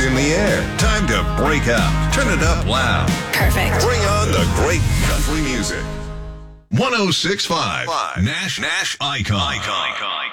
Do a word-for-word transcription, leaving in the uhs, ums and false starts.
in the air. Time to break out. Turn it up loud. Perfect. Bring on the great country music. one oh six point five Nash Nash Icon. Icon.